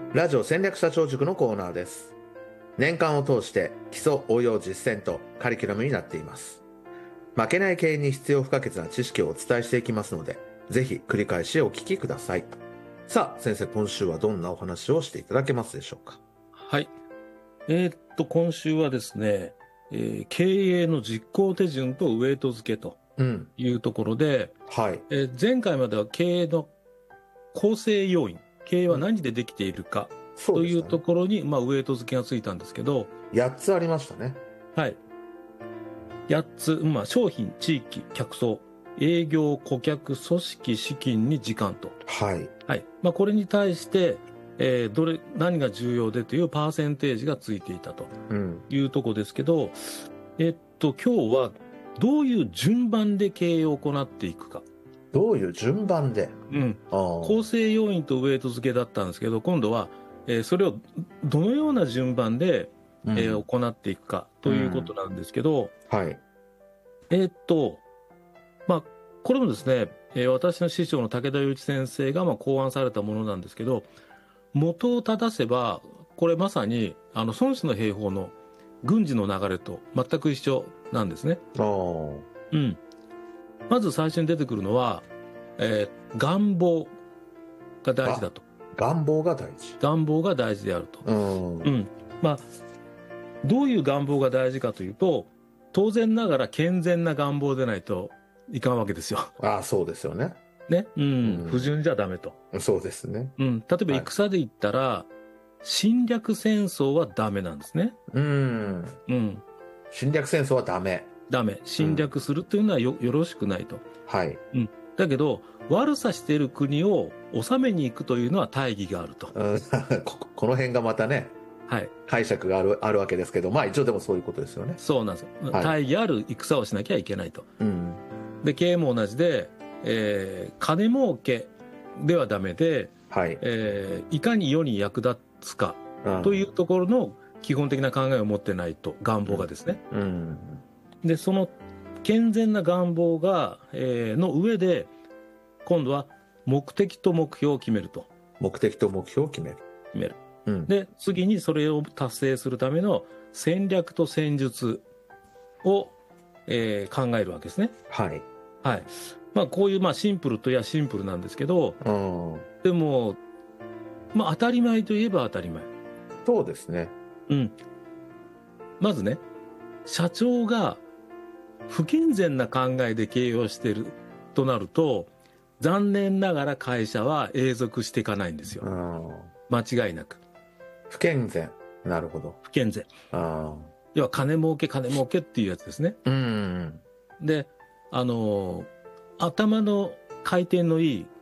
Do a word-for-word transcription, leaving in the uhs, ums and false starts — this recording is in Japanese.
ラジオ戦略社長塾のコーナーです。年間を通して基礎応用実践とカリキュラムになっています。負けない経営に必要不可欠な知識をお伝えしていきますので、ぜひ繰り返しお聞きください。さあ先生、今週はどんなお話をしていただけますでしょうか。 はい。えーっと、今週はですね、えー経営の実行手順とウェイト付けというところで、 うん、はい。 えー前回までは経営の構成要因、経営は何でできているかというところに、まあ、ウェイト付けがついたんですけど、 やっつありましたね。 はい。やっつ、まあ、商品、地域、客層、営業、顧客、組織、資金に時間と。 はい。 はい。まあ、これに対して、えーどれ、何が重要でというパーセンテージがついていたとうん。 いうところですけど、えっと、今日はどういう順番で経営を行っていくか。 どういう順番で。 うん。 あー構成要因とウェイト付けだったんですけど、今度は、えーそれをどのような順番で、 うんえー行っていくかということなんですけど、 はい。 えーっと、まあ、これもですね、えー私の師匠の武田祐一先生がまあ考案されたものなんですけど、元を正せば、これまさに、あの、孫子の兵法の軍事の流れと全く一緒なんですね。 あーうん。まず最初に出てくるのは、えー願望が大事だと。 願望が大事。 願望が大事であると。 うん。 うん。まあ、どういう願望が大事かというと、当然ながら健全な願望でないといかんわけですよ。 ああ、そうですよね。 ね。うん。 うん不純じゃダメと。 そうですね。 うん。例えば戦で言ったら、侵略戦争はダメなんですね。 うん。 うん。 侵略戦争はダメ。 ダメ。侵略するというのはよよろしくないと。 はい。 うん。だけど、悪さしている国を治めに行くというのは大義があると。 うんここの辺がまたね、 はい。 解釈があるあるわけですけど、まあ一応でもそういうことですよね。 そうなんですよ。 はい大義ある戦をしなきゃいけないと。 うん。 で、経営も同じで、えー金儲けではダメで、 はい。 えーいかに世に役立つかうんというところの基本的な考えを持ってないと、願望がですね。 うん。 で、その健全な願望が、えーの上で、今度は目的と目標を決めると。 目的と目標を決める。 決める。 うん。 で、次にそれを達成するための戦略と戦術を、えー考えるわけですね。 はい。 はい。まあ、こういう、まあ、シンプルといえばシンプルなんですけど、 うん。 でも、まあ、当たり前といえば当たり前。 そうですね。 うん。まずね、社長が不健全な考えで経営をしているとなると、残念ながら会社は永続していかないんですよ。 うん。 間違いなく。 不健全。なるほど。 不健全。 あ要は金儲け金儲けっていうやつですね。 うん。 で、あのー頭の回転のいい